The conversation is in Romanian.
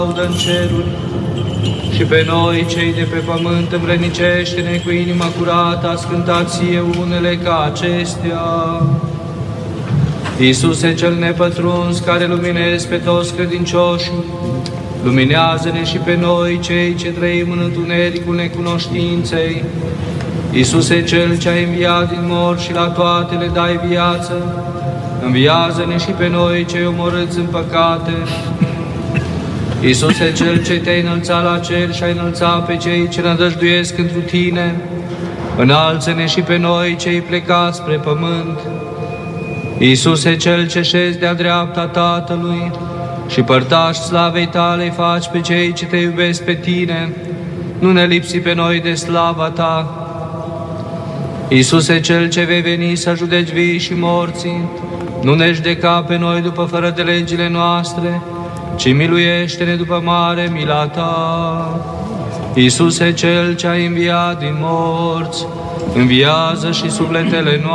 laudă în ceruri și pe noi, cei de pe pământ, învrednicește-ne cu inima curată, ascântație unele ca acestea. Iisuse cel nepătruns, care luminezi pe toți credincioșii, luminează-ne și pe noi, cei ce trăim în întunericul necunoștinței. Iisuse cel ce ai înviat din morți și la toate le dai viață, înviază-ne și pe noi, cei omorâți în păcate. Iisuse cel ce te-ai înălțat la cer și ai înălțat pe cei ce nădăjduiesc întru tine, înalță-ne și pe noi, cei plecați spre pământ. Iisuse cel ce șezi de-a dreapta Tatălui și părtași slavei tale faci pe cei ce te iubesc pe tine, nu ne lipsi pe noi de slava ta. Iisuse cel ce vei veni să judeci vii și morții, nu ne judeca pe noi după fără de legile noastre, ci miluiește-ne după mare mila ta. Iisuse cel ce ai înviat din morți, înviază și sufletele noastre.